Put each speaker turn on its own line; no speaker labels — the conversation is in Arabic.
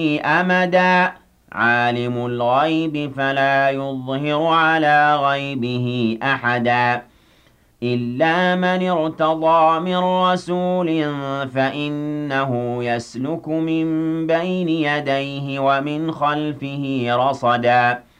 أمدا عالم الغيب فلا يظهر على غيبه أحدا إلا من ارتضى من رسول فإنه يسلك من بين يديه ومن خلفه رصدا